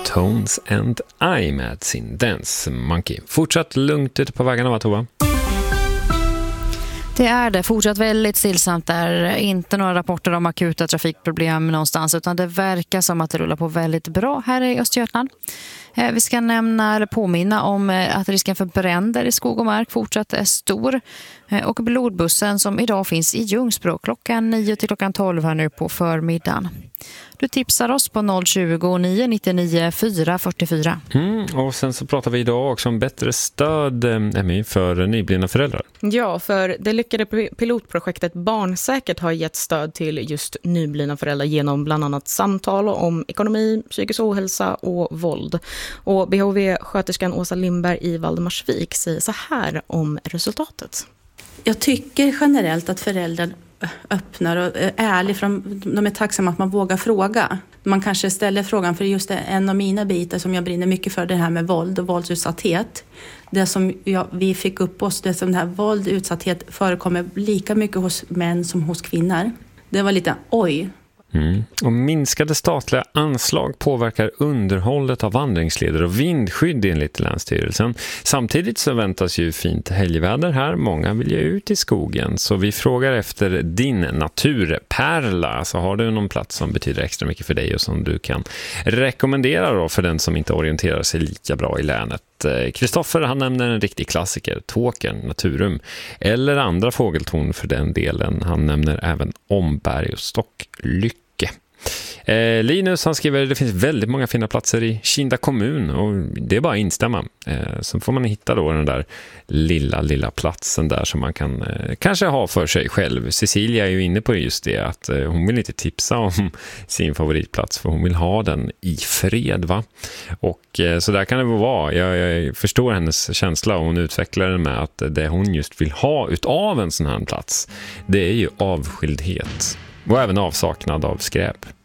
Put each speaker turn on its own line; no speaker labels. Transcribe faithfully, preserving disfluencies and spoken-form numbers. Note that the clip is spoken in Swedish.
Tones and I med sin Dance Monkey. Fortsatt lugnt ute på vägarna, va Tova?
Det är det. Fortsatt väldigt stillsamt där. Inte några rapporter om akuta trafikproblem någonstans, utan det verkar som att det rullar på väldigt bra här i Östergötland. Vi ska nämna eller påminna om att risken för bränder i skog och mark fortsatt är stor. Och blodbussen som idag finns i Ljungsbro klockan nio till klockan tolv här nu på förmiddagen. Du tipsar oss på noll tjugo, nio nittionio, fyra fyrtiofyra.
Mm, och sen så pratar vi idag också om bättre stöd Emmy, för nyblivna föräldrar.
Ja, för det lyckade pilotprojektet Barnsäkert har gett stöd till just nyblivna föräldrar genom bland annat samtal om ekonomi, psykisk ohälsa och våld. Och B H V-sköterskan Åsa Lindberg i Valdemarsvik säger så här om resultatet.
Jag tycker generellt att föräldrar öppnar och är ärliga, för de, de är tacksamma att man vågar fråga. Man kanske ställer frågan, för just en av mina bitar som jag brinner mycket för, det här med våld och våldsutsatthet. Det som jag, vi fick upp oss, det som det här våld och utsatthet förekommer lika mycket hos män som hos kvinnor. Det var lite oj.
Mm. Och minskade statliga anslag påverkar underhållet av vandringsleder och vindskydd enligt Länsstyrelsen. Samtidigt så väntas ju fint helgväder här. Många vill ju ut i skogen. Så vi frågar efter din naturpärla. Så har du någon plats som betyder extra mycket för dig och som du kan rekommendera då för den som inte orienterar sig lika bra i länet. Kristoffer, han nämner en riktig klassiker, Tåkern, Naturum, eller andra fågeltorn för den delen. Han nämner även Omberg och Stocklycke. Eh, Linus, han skriver att det finns väldigt många fina platser i Kinda kommun och det är bara att instämma. Eh, så får man hitta då den där lilla, lilla platsen där som man kan eh, kanske ha för sig själv. Cecilia är ju inne på just det, att eh, hon vill inte tipsa om sin favoritplats för hon vill ha den i fred, va? Och eh, så där kan det vara. Jag, jag förstår hennes känsla och hon utvecklar den med att det hon just vill ha utav en sån här plats, det är ju avskildhet. Och även avsaknad av skräp.